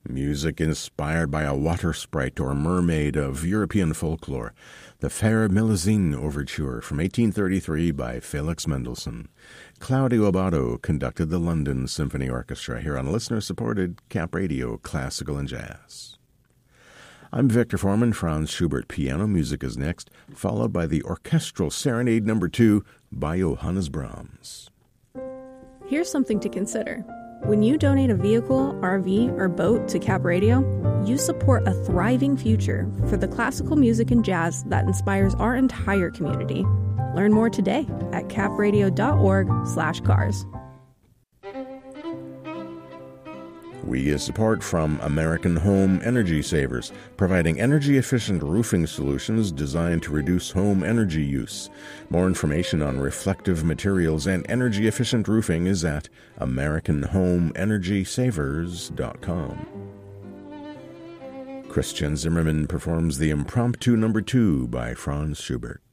Music inspired by a water sprite or mermaid of European folklore. The Fair Melusine Overture from 1833 by Felix Mendelssohn. Claudio Abbado conducted the London Symphony Orchestra here on listener-supported Cap Radio Classical and Jazz. I'm Victor Foreman. Franz Schubert piano music is next, followed by the Orchestral Serenade No. 2 by Johannes Brahms. Here's something to consider. When you donate a vehicle, RV, or boat to Cap Radio, you support a thriving future for the classical music and jazz that inspires our entire community. Learn more today at capradio.org/cars. We get support from American Home Energy Savers, providing energy-efficient roofing solutions designed to reduce home energy use. More information on reflective materials and energy-efficient roofing is at AmericanHomeEnergySavers.com. Christian Zimmerman performs the Impromptu No. 2 by Franz Schubert.